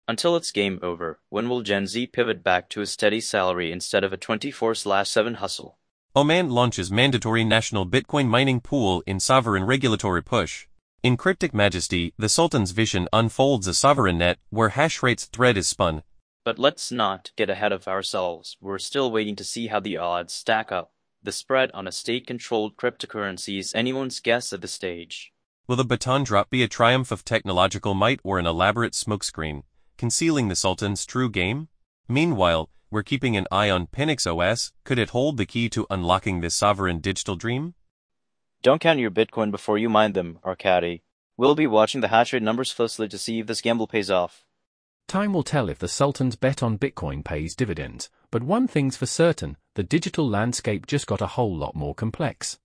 Until it's game over, when will Gen Z pivot back to a steady salary instead of a 24/7 hustle? Oman launches mandatory national Bitcoin mining pool in sovereign regulatory push. In Cryptic Majesty, the Sultan's vision unfolds a sovereign net where hash rate's thread is spun. But let's not get ahead of ourselves. We're still waiting to see how the odds stack up. The spread on a state-controlled cryptocurrency is anyone's guess at this stage. Will the baton drop be a triumph of technological might or an elaborate smokescreen, concealing the Sultan's true game? Meanwhile, we're keeping an eye on Penix OS. Could it hold the key to unlocking this sovereign digital dream? Don't count your Bitcoin before you mine them, Arcady. We'll be watching the hash rate numbers closely to see if this gamble pays off. Time will tell if the Sultan's bet on Bitcoin pays dividends, but one thing's for certain, the digital landscape just got a whole lot more complex.